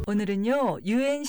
오늘은요, 유엔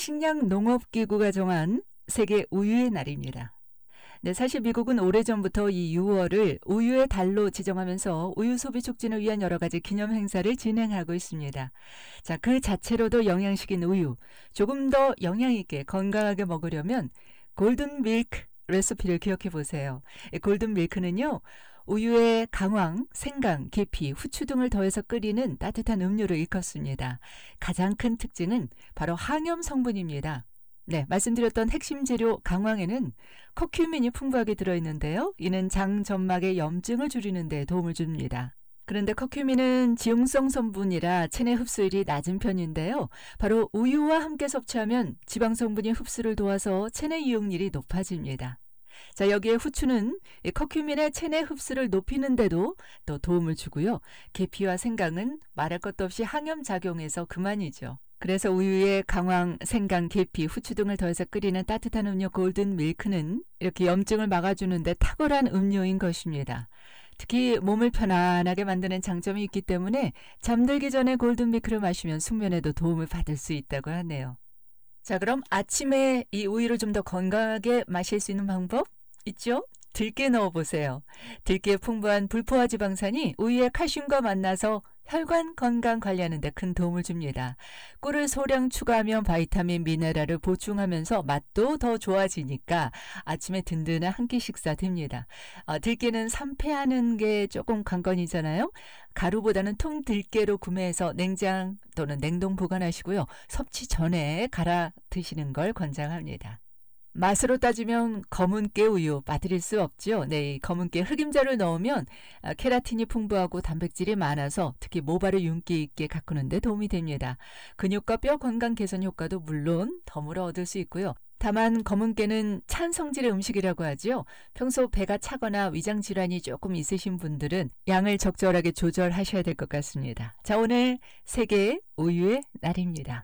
식량농업기구가 정한 세계 우유의 날입니다. 네, 사실 미국은 오래전부터 이 6월을 우유의 달로 지정하면서 우유 소비 촉진을 위한 여러 가지 기념 행사를 진행하고 있습니다. 자, 그 자체로도 영양식인 우유, 조금 더 영양 있게 건강하게 먹으려면 골든 밀크 레시피를 기억해 보세요. 골든 밀크는요, 우유에 강황, 생강, 계피, 후추 등을 더해서 끓이는 따뜻한 음료를 일컫습니다. 가장 큰 특징은 바로 항염 성분입니다. 네, 말씀드렸던 핵심 재료 강황에는 커큐민이 풍부하게 들어있는데요. 이는 장 점막의 염증을 줄이는 데 도움을 줍니다. 그런데 커큐민은 지용성 성분이라 체내 흡수율이 낮은 편인데요. 바로 우유와 함께 섭취하면 지방 성분이 흡수를 도와서 체내 이용률이 높아집니다. 자, 여기에 후추는 커큐민의 체내 흡수를 높이는 데도 또 도움을 주고요. 계피와 생강은 말할 것도 없이 항염작용해서 그만이죠. 그래서 우유에 강황, 생강, 계피, 후추 등을 더해서 끓이는 따뜻한 음료 골든 밀크는 이렇게 염증을 막아주는 데 탁월한 음료인 것입니다. 특히 몸을 편안하게 만드는 장점이 있기 때문에 잠들기 전에 골든 밀크를 마시면 숙면에도 도움을 받을 수 있다고 하네요. 자, 그럼 아침에 이 우유를 좀 더 건강하게 마실 수 있는 방법 있죠? 들깨 넣어보세요. 들깨에 풍부한 불포화 지방산이 우유에 칼슘과 만나서 혈관 건강 관리하는 데 큰 도움을 줍니다. 꿀을 소량 추가하면 바이타민, 미네랄을 보충하면서 맛도 더 좋아지니까 아침에 든든한 한 끼 식사 됩니다. 들깨는 산패하는 게 조금 관건이잖아요. 가루보다는 통 들깨로 구매해서 냉장 또는 냉동 보관하시고요. 섭취 전에 갈아 드시는 걸 권장합니다. 맛으로 따지면 검은깨 우유 빠뜨릴 수 없죠. 네, 검은깨 흑임자를 넣으면 케라틴이 풍부하고 단백질이 많아서 특히 모발을 윤기 있게 가꾸는 데 도움이 됩니다. 근육과 뼈 건강 개선 효과도 물론 덤으로 얻을 수 있고요. 다만 검은깨는 찬 성질의 음식이라고 하죠. 평소 배가 차거나 위장 질환이 조금 있으신 분들은 양을 적절하게 조절하셔야 될 것 같습니다. 자, 오늘 세계 우유의 날입니다.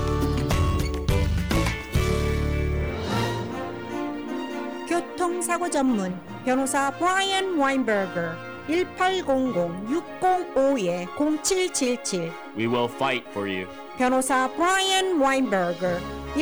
교통사고 전문 변호사 브라이언 와인버거 1800-605-0777 We will fight for you. 변호사 브라이언 와인버거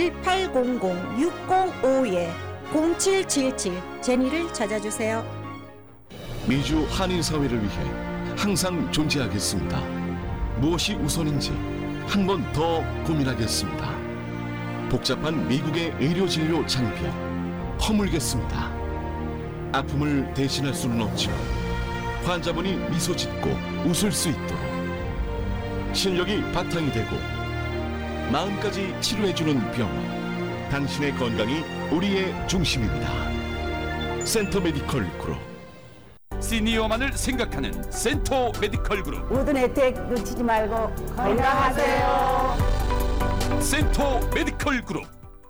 1800-605-0777 제니를 찾아주세요. 미주 한인사회를 위해 항상 존재하겠습니다. 무엇이 우선인지 한 번 더 고민하겠습니다. 복잡한 미국의 의료진료 장비 허물겠습니다. 아픔을 대신할 수는 없지만 환자분이 미소 짓고 웃을 수 있도록 실력이 바탕이 되고 마음까지 치료해주는 병원, 당신의 건강이 우리의 중심입니다. 센터 메디컬 그룹. 시니어만을 생각하는 센터 메디컬 그룹. 모든 혜택 놓치지 말고 건강하세요. 센터 메디컬 그룹.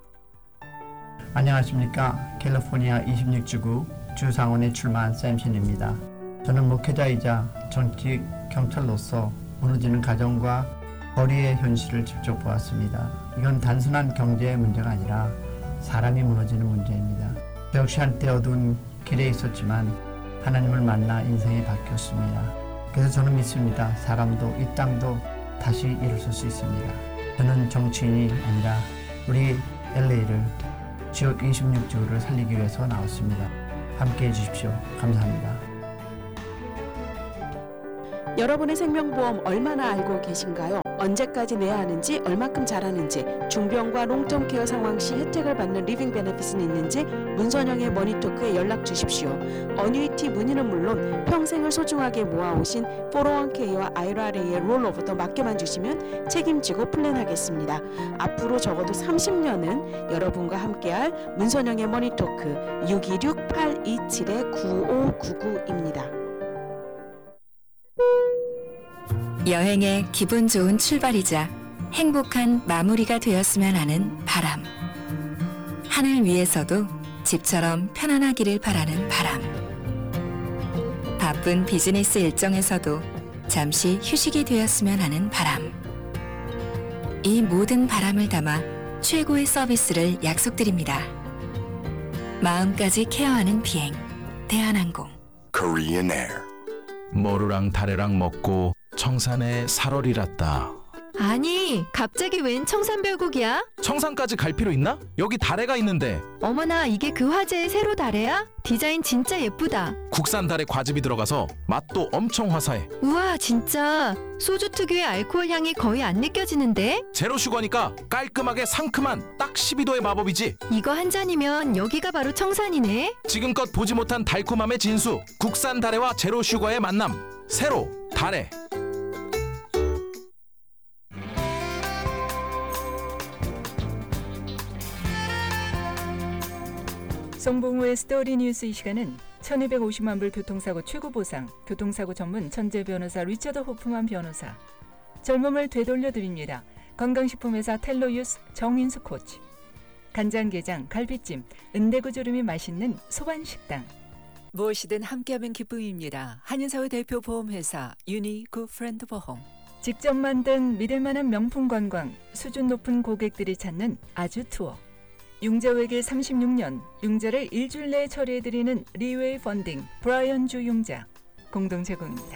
안녕하십니까. 캘리포니아 26지구 주상원에 출마한 샘신입니다. 저는 목회자이자 정치 경찰로서 무너지는 가정과 거리의 현실을 직접 보았습니다. 이건 단순한 경제의 문제가 아니라 사람이 무너지는 문제입니다. 저 역시 한때 어두운 길에 있었지만 하나님을 만나 인생이 바뀌었습니다. 그래서 저는 믿습니다. 사람도 이 땅도 다시 일어설 수 있습니다. 저는 정치인이 아니라 우리 LA를 지역 26지구를 살리기 위해서 나왔습니다. 함께해 주십시오. 감사합니다. 여러분의 생명보험 얼마나 알고 계신가요? 언제까지 내야 하는지, 얼마큼 잘하는지, 중병과 롱텀 케어 상황 시 혜택을 받는 리빙 베네핏은 있는지 문선영의 머니토크에 연락 주십시오. 어뉴이티 문의는 물론 평생을 소중하게 모아오신 401k와 IRA의 롤오버도 맡겨만 주시면 책임지고 플랜하겠습니다. 앞으로 적어도 30년은 여러분과 함께할 문선영의 머니토크 626-827-9599입니다. 여행의 기분 좋은 출발이자 행복한 마무리가 되었으면 하는 바람. 하늘 위에서도 집처럼 편안하기를 바라는 바람. 바쁜 비즈니스 일정에서도 잠시 휴식이 되었으면 하는 바람. 이 모든 바람을 담아 최고의 서비스를 약속드립니다. 마음까지 케어하는 비행, 대한항공. Korean Air. 모루랑 다래랑 먹고 청산에 살얼이랐다. 아니, 갑자기 웬 청산별곡이야? 청산까지 갈 필요 있나? 여기 다래가 있는데. 어머나, 이게 그 화제의 세로 다래야? 디자인 진짜 예쁘다. 국산 다래 과즙이 들어가서 맛도 엄청 화사해. 우와, 진짜 소주 특유의 알코올 향이 거의 안 느껴지는데? 제로 슈거니까 깔끔하게 상큼한 딱 12도의 마법이지. 이거 한 잔이면 여기가 바로 청산이네. 지금껏 보지 못한 달콤함의 진수, 국산 다래와 제로 슈거의 만남. 세로 다래. 송봉우의 스토리 뉴스. 이 시간은 1250만 불 교통사고 최고 보상, 교통사고 전문 천재 변호사 리처드 호프만 변호사, 젊음을 되돌려드립니다. 건강식품회사 텔로유스 정인수 코치, 간장게장, 갈비찜, 은대구조림이 맛있는 소반식당. 무엇이든 함께하면 기쁨입니다. 한인사회 대표 보험회사 유니 굿프렌드 보험. 직접 만든 믿을만한 명품 관광, 수준 높은 고객들이 찾는 아주 투어. 융자외길 36년, 융자를 일주일 내에 처리해드리는 리웨이 펀딩, 브라이언 주 융자 공동 제공입니다.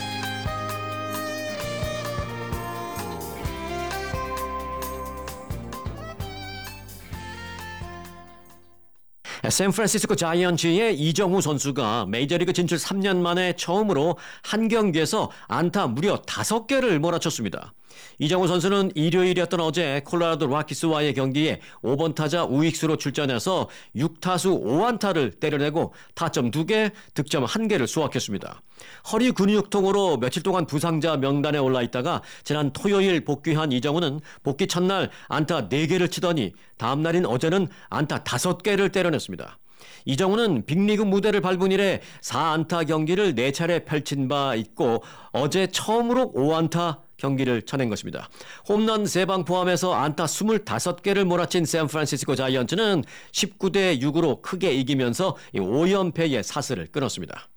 샌프란시스코 자이언츠의 이정우 선수가 메이저리그 진출 3년 만에 처음으로 한 경기에서 안타 무려 5개를 몰아쳤습니다. 이정우 선수는 일요일이었던 어제 콜로라도 락키스와의 경기에 5번 타자 우익수로 출전해서 6타수 5안타를 때려내고 타점 2개, 득점 1개를 수확했습니다. 허리 근육통으로 며칠 동안 부상자 명단에 올라 있다가 지난 토요일 복귀한 이정우는 복귀 첫날 안타 4개를 치더니 다음 날인 어제는 안타 5개를 때려냈습니다. 이정우는 빅리그 무대를 밟은 이래 4안타 경기를 4차례 펼친 바 있고 어제 처음으로 5안타 경기를 쳐낸 것입니다. 홈런 3방 포함해서 안타 25개를 몰아친 샌프란시스코 자이언츠는 19대 6으로 크게 이기면서 5연패의 사슬을 끊었습니다.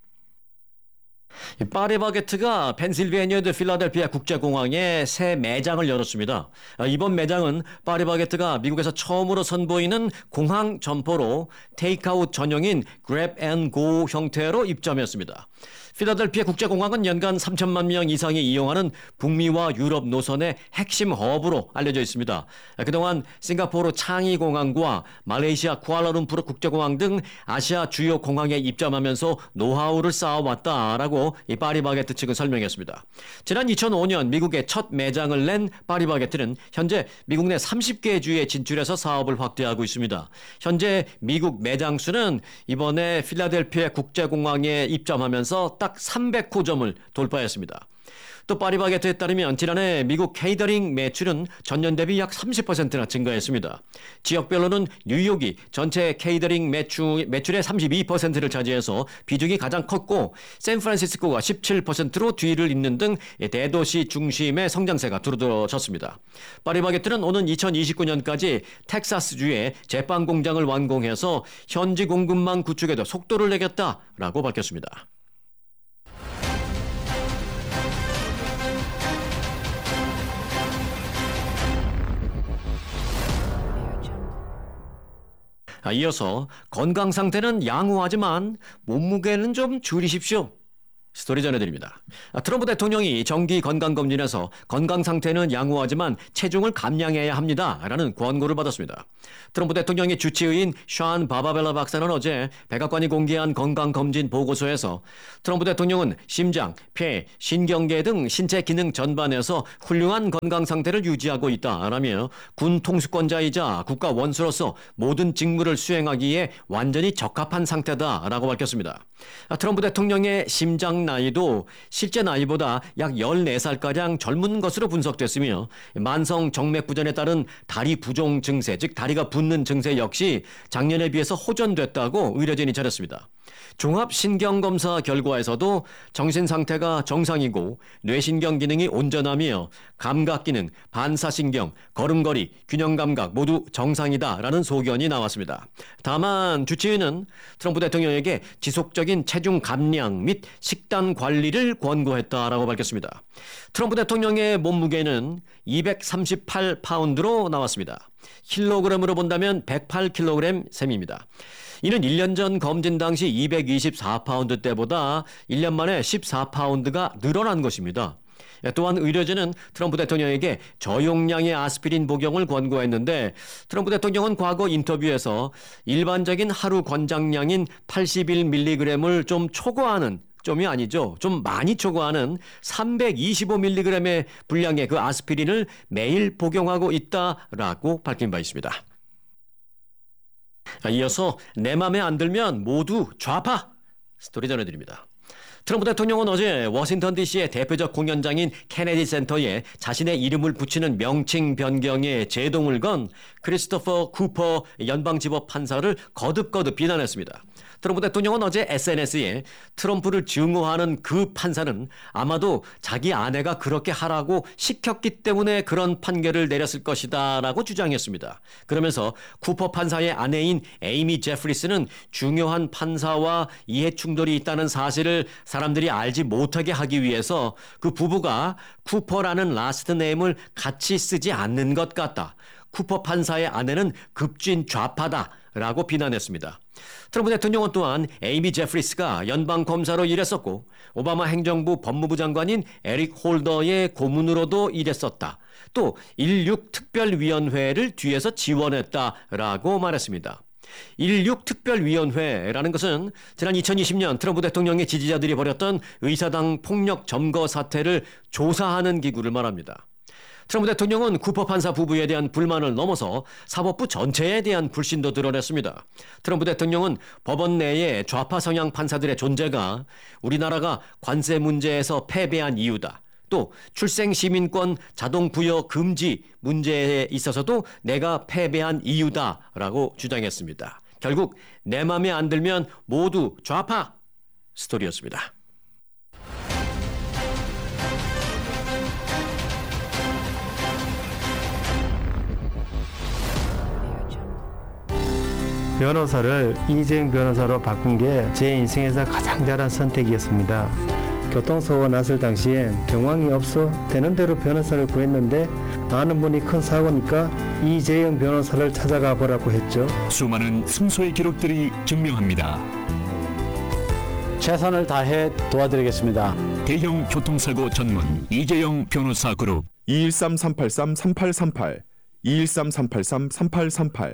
파리바게트가 펜실베니아주 필라델피아 국제공항에 새 매장을 열었습니다. 이번 매장은 파리바게트가 미국에서 처음으로 선보이는 공항 점포로 테이크아웃 전용인 그랩&고 형태로 입점했습니다. 필라델피아 국제공항은 연간 3천만 명 이상이 이용하는 북미와 유럽 노선의 핵심 허브로 알려져 있습니다. 그동안 싱가포르 창이공항과 말레이시아 쿠알라룸푸르 국제공항 등 아시아 주요 공항에 입점하면서 노하우를 쌓아왔다라고 이 파리바게트 측은 설명했습니다. 지난 2005년 미국에 첫 매장을 낸 파리바게트는 현재 미국 내 30개 주에 진출해서 사업을 확대하고 있습니다. 현재 미국 매장 수는 이번에 필라델피아 국제공항에 입점하면서 딱 300호점을 돌파했습니다. 또 파리바게트에 따르면 지난해 미국 케이터링 매출은 전년 대비 약 30%나 증가했습니다. 지역별로는 뉴욕이 전체 케이터링 매출의 32%를 차지해서 비중이 가장 컸고 샌프란시스코가 17%로 뒤를 잇는 등 대도시 중심의 성장세가 두드러졌습니다. 파리바게트는 오는 2029년까지 텍사스주에 제빵 공장을 완공해서 현지 공급망 구축에도 속도를 내겠다라고 밝혔습니다. 이어서 건강 상태는 양호하지만 몸무게는 좀 줄이십시오. 스토리 전해드립니다. 트럼프 대통령이 정기 건강검진에서 건강 상태는 양호하지만 체중을 감량해야 합니다. 라는 권고를 받았습니다. 트럼프 대통령의 주치의인 샤운 바바벨라 박사는 어제 백악관이 공개한 건강검진 보고서에서 트럼프 대통령은 심장, 폐, 신경계 등 신체 기능 전반에서 훌륭한 건강 상태를 유지하고 있다라며 군 통수권자이자 국가 원수로서 모든 직무를 수행하기에 완전히 적합한 상태다라고 밝혔습니다. 트럼프 대통령의 심장 나이도 실제 나이보다 약 14살가량 젊은 것으로 분석됐으며 만성 정맥부전에 따른 다리 부종 증세, 즉 다리가 붓는 증세 역시 작년에 비해서 호전됐다고 의료진이 전했습니다. 종합신경검사 결과에서도 정신 상태가 정상이고 뇌신경 기능이 온전하며 감각기능, 반사신경, 걸음걸이, 균형감각 모두 정상이다라는 소견이 나왔습니다. 다만 주치의는 트럼프 대통령에게 지속적인 체중 감량 및 식단 관리를 권고했다라고 밝혔습니다. 트럼프 대통령의 몸무게는 238파운드로 나왔습니다. 킬로그램으로 본다면 108kg 셈입니다. 이는 1년 전 검진 당시 224파운드 때보다 1년 만에 14파운드가 늘어난 것입니다. 또한 의료진은 트럼프 대통령에게 저용량의 아스피린 복용을 권고했는데 트럼프 대통령은 과거 인터뷰에서 일반적인 하루 권장량인 81mg을 좀 초과하는 좀이 아니죠. 좀 많이 초과하는 325mg의 분량의 그 아스피린을 매일 복용하고 있다라고 밝힌 바 있습니다. 이어서 내 맘에 안 들면 모두 좌파 스토리 전해드립니다. 트럼프 대통령은 어제 워싱턴 DC의 대표적 공연장인 케네디 센터에 자신의 이름을 붙이는 명칭 변경에 제동을 건 크리스토퍼 쿠퍼 연방지법 판사를 거듭거듭 비난했습니다. 트럼프 대통령은 어제 SNS에 트럼프를 증오하는 그 판사는 아마도 자기 아내가 그렇게 하라고 시켰기 때문에 그런 판결을 내렸을 것이다 라고 주장했습니다. 그러면서 쿠퍼 판사의 아내인 에이미 제프리스는 중요한 판사와 이해충돌이 있다는 사실을 사람들이 알지 못하게 하기 위해서 그 부부가 쿠퍼라는 라스트 네임을 같이 쓰지 않는 것 같다. 쿠퍼 판사의 아내는 급진 좌파다 라고 비난했습니다. 트럼프 대통령은 또한 에이미 제프리스가 연방검사로 일했었고 오바마 행정부 법무부 장관인 에릭 홀더의 고문으로도 일했었다. 또 16특별위원회를 뒤에서 지원했다라고 말했습니다. 16특별위원회라는 것은 지난 2020년 트럼프 대통령의 지지자들이 벌였던 의사당 폭력 점거 사태를 조사하는 기구를 말합니다. 트럼프 대통령은 쿠퍼 판사 부부에 대한 불만을 넘어서 사법부 전체에 대한 불신도 드러냈습니다. 트럼프 대통령은 법원 내에 좌파 성향 판사들의 존재가 우리나라가 관세 문제에서 패배한 이유다. 또 출생시민권 자동 부여 금지 문제에 있어서도 내가 패배한 이유다라고 주장했습니다. 결국 내 맘에 안 들면 모두 좌파 스토리였습니다. 변호사를 이재용 변호사로 바꾼 게 제 인생에서 가장 잘한 선택이었습니다. 교통사고가 났을 당시엔 경황이 없어 되는 대로 변호사를 구했는데 아는 분이 큰 사고니까 이재용 변호사를 찾아가 보라고 했죠. 수많은 승소의 기록들이 증명합니다. 최선을 다해 도와드리겠습니다. 대형 교통사고 전문 이재용 변호사 그룹 213-383-3838 213-383-3838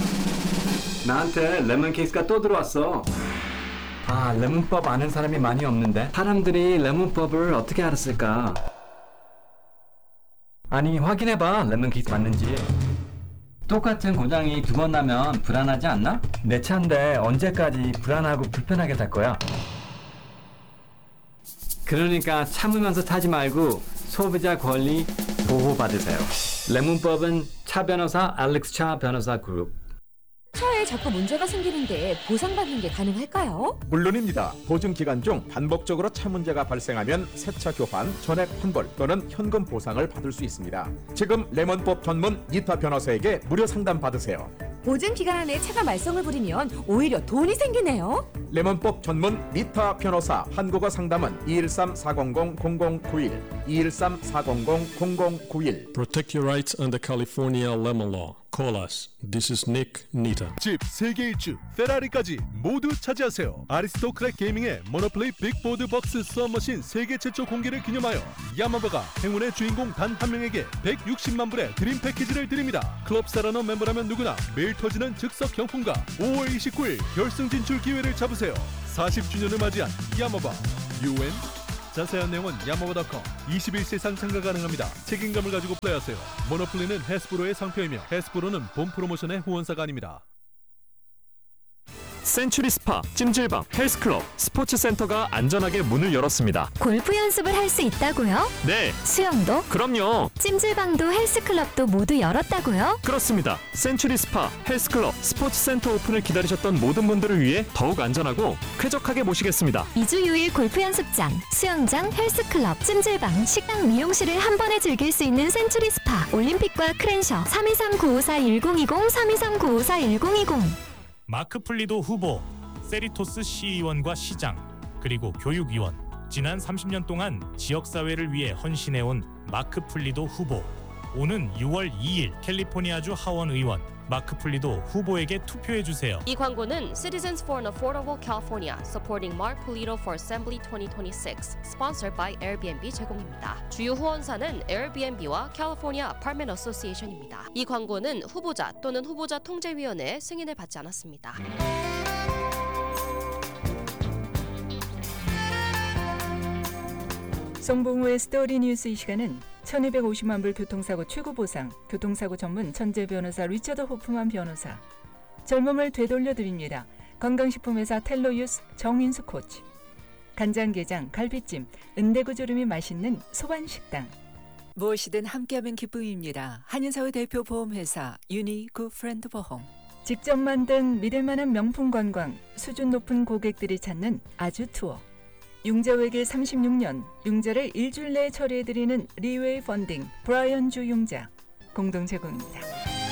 나한테 레몬 케이스가 또 들어왔어. 아, 레몬법 아는 사람이 많이 없는데 사람들이 레몬법을 어떻게 알았을까? 아니, 확인해봐. 레몬 케이스 맞는지. 똑같은 고장이 2번 나면 불안하지 않나? 내 차인데 언제까지 불안하고 불편하게 탈 거야? 그러니까 참으면서 타지 말고 소비자 권리 보호받으세요. 레몬법은 차 변호사 알렉스 차 변호사 그룹. 차에 자꾸 문제가 생기는데 보상받는 게 가능할까요? 물론입니다. 보증 기간 중 반복적으로 차 문제가 발생하면 새차 교환, 전액 환불 또는 현금 보상을 받을 수 있습니다. 지금 레몬법 전문 니타 변호사에게 무료 상담 받으세요. 보증 기간 안에 차가 말썽을 부리면 오히려 돈이 생기네요. 레몬법 전문 니타 변호사 한국어 상담은 213-400-0091 213-400-0091 Protect your rights under California lemon law. Call us. This is Nick Nita. 집 세계 일주 페라리까지 모두 차지하세요. 아리스토크랙 게이밍의 모노플레이 빅보드 벅스 수업머신 세계 최초 공개를 기념하여 야마바가 행운의 주인공 단 한 명에게 160만 불의 드림 패키지를 드립니다. 클럽 사라너 멤버라면 누구나 매일 터지는 즉석 경품과 5월 29일 결승 진출 기회를 잡으세요. 40주년을 맞이한 야마바 UN 자세한 내용은 야마바.com. 21세상 참가 가능합니다. 책임감을 가지고 플레이하세요. 모노플레이는 해스브로의 상표이며 해스브로는 본 프로모션의 후원사가 아닙니다. 센츄리 스파, 찜질방, 헬스클럽, 스포츠센터가 안전하게 문을 열었습니다. 골프 연습을 할 수 있다고요? 네. 수영도? 그럼요. 찜질방도 헬스클럽도 모두 열었다고요? 그렇습니다. 센츄리 스파, 헬스클럽, 스포츠센터 오픈을 기다리셨던 모든 분들을 위해 더욱 안전하고 쾌적하게 모시겠습니다. 2주 6일 골프 연습장, 수영장, 헬스클럽, 찜질방, 식당, 미용실을 한 번에 즐길 수 있는 센츄리 스파, 올림픽과 크랜셔 323-954-1020 323-954-1020 마크 플리도 후보, 세리토스 시의원과 시장, 그리고 교육위원, 지난 30년 동안 지역사회를 위해 헌신해온 마크 플리도 후보. 오는 6월 2일 캘리포니아주 하원 의원, 마크 플리도 후보에게 투표해주세요. 이 광고는 Citizens for an Affordable California supporting Mark Polito for Assembly 2026 sponsored by Airbnb 제공입니다. 주요 후원사는 Airbnb와 California Apartment Association입니다. 이 광고는 후보자 또는 후보자 통제위원회의 승인을 받지 않았습니다. 송봉우의 스토리 뉴스 이 시간은 1250만 불 교통사고 최고 보상, 교통사고 전문 천재 변호사 리처드 호프만 변호사, 젊음을 되돌려드립니다. 건강식품회사 텔로유스 정인수 코치, 간장게장, 갈비찜, 은대구조림이 맛있는 소반식당. 무엇이든 함께하면 기쁨입니다. 한인사회 대표 보험회사 유니굿프렌드 보험. 직접 만든 믿을만한 명품 관광, 수준 높은 고객들이 찾는 아주 투어. 융자외길 36년, 융자를 일주일 내에 처리해드리는 리웨이 펀딩, 브라이언 주 융자, 공동 제공입니다.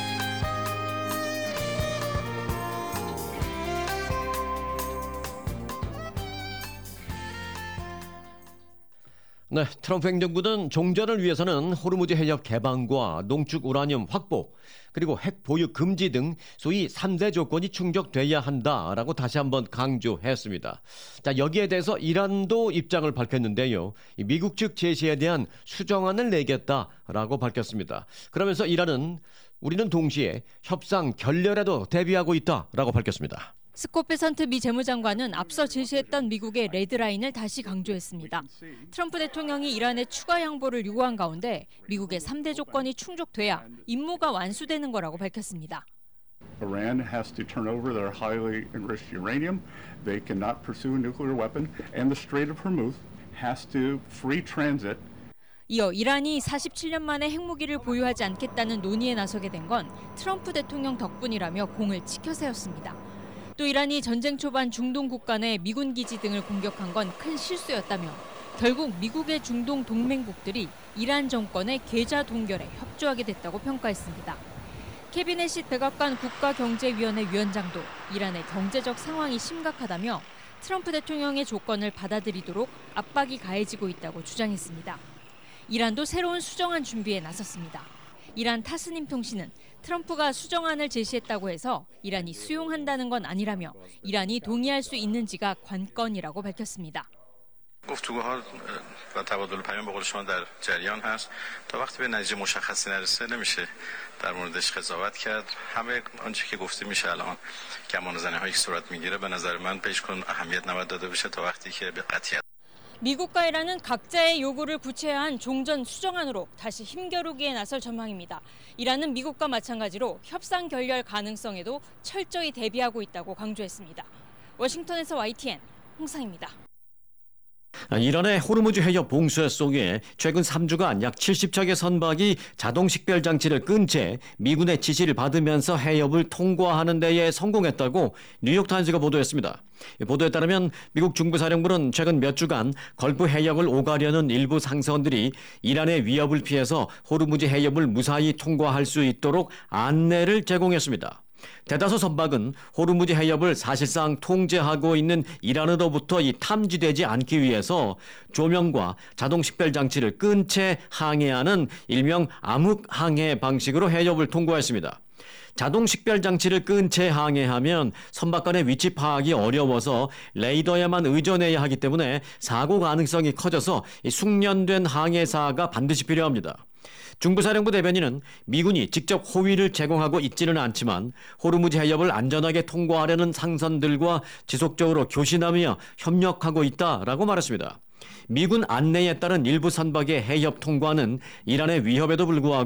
네, 트럼프 행정부는 종전을 위해서는 호르무즈 해협 개방과 농축 우라늄 확보, 그리고 핵 보유 금지 등 소위 3대 조건이 충족돼야 한다라고 다시 한번 강조했습니다. 자, 여기에 대해서 이란도 입장을 밝혔는데요. 미국 측 제시에 대한 수정안을 내겠다라고 밝혔습니다. 그러면서 이란은 우리는 동시에 협상 결렬에도 대비하고 있다라고 밝혔습니다. 스콧 베선트 미 재무장관은 앞서 제시했던 미국의 레드라인을 다시 강조했습니다. 트럼프 대통령이 이란의 추가 양보를 요구한 가운데 미국의 3대 조건이 충족돼야 임무가 완수되는 거라고 밝혔습니다. Iran has to turn over their highly enriched uranium. They cannot pursue a nuclear weapon. And the Strait of Hormuz has to free transit. 이어 이란이 47년 만에 핵무기를 보유하지 않겠다는 논의에 나서게 된 건 트럼프 대통령 덕분이라며 공을 치켜 세웠습니다. 또 이란이 전쟁 초반 중동 국가 내 미군 기지 등을 공격한 건 큰 실수였다며 결국 미국의 중동 동맹국들이 이란 정권의 계좌 동결에 협조하게 됐다고 평가했습니다. 케빈 애시 백악관 국가경제위원회 위원장도 이란의 경제적 상황이 심각하다며 트럼프 대통령의 조건을 받아들이도록 압박이 가해지고 있다고 주장했습니다. 이란도 새로운 수정안 준비에 나섰습니다. 이란 타스님 통신은 트럼프가 수정안을 제시했다고 해서 이란이 수용한다는 건 아니라며 이란이 동의할 수 있는지가 관건이라고 밝혔습니다. گفتگوها و تبادل پیام به قول شما در جریان هست تا وقتی به نتیجه مشخصی نرسه نمیشه در موردش قضاوت کرد همه آنچه که گفته میشه الان گمانه‌زنی‌هایی که صورت میگیره به نظر من بهش کن اهمیت نباید داده بشه تا وقتی که به قطعیت 미국과 이란은 각자의 요구를 구체화한 종전 수정안으로 다시 힘겨루기에 나설 전망입니다. 이란은 미국과 마찬가지로 협상 결렬 가능성에도 철저히 대비하고 있다고 강조했습니다. 워싱턴에서 YTN 홍상입니다. 이란의 호르무즈 해협 봉쇄 속에 최근 3주간 약 70척의 선박이 자동 식별 장치를 끈 채 미군의 지시를 받으면서 해협을 통과하는 데에 성공했다고 뉴욕타임즈가 보도했습니다. 보도에 따르면 미국 중부사령부는 최근 몇 주간 걸프 해역을 오가려는 일부 상선들이 이란의 위협을 피해서 호르무즈 해협을 무사히 통과할 수 있도록 안내를 제공했습니다. 대다수 선박은 호르무즈 해협을 사실상 통제하고 있는 이란으로부터 탐지되지 않기 위해서 조명과 자동 식별 장치를 끈 채 항해하는 일명 암흑 항해 방식으로 해협을 통과했습니다. 자동 식별 장치를 끈 채 항해하면 선박 간의 위치 파악이 어려워서 레이더에만 의존해야 하기 때문에 사고 가능성이 커져서 숙련된 항해사가 반드시 필요합니다. 중부사령부 대변인은 미군이 직접 호위를 제공하고 있지는 않지만 호르무즈 해협을 안전하게 통과하려는 상선들과 지속적으로 교신하며 협력하고 있다라고 말했습니다. 미군 안내에 따른 일부 선박의 해협 통과는 이란의 위협에도 불구하고